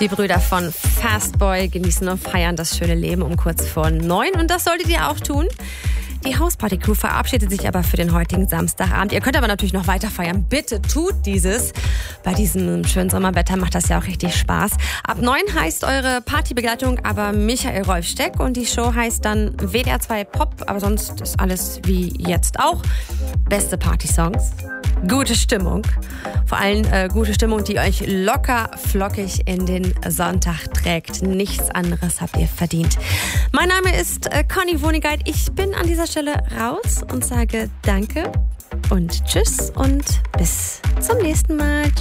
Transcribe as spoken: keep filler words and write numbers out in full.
Die Brüder von Fastboy genießen und feiern das schöne Leben um kurz vor neun. Und das solltet ihr auch tun. Die Hausparty-Crew verabschiedet sich aber für den heutigen Samstagabend. Ihr könnt aber natürlich noch weiter feiern. Bitte tut dieses. Bei diesem schönen Sommerwetter macht das ja auch richtig Spaß. Ab neun heißt eure Partybegleitung aber Michael Rolf Steck und die Show heißt dann W D R zwei Pop. Aber sonst ist alles wie jetzt auch. Beste Party-Songs, gute Stimmung. Vor allem äh, gute Stimmung, die euch locker flockig in den Sonntag trägt. Nichts anderes habt ihr verdient. Mein Name ist äh, Conny Wonigkeit. Ich bin an dieser Stelle raus und sage Danke und Tschüss und bis zum nächsten Mal.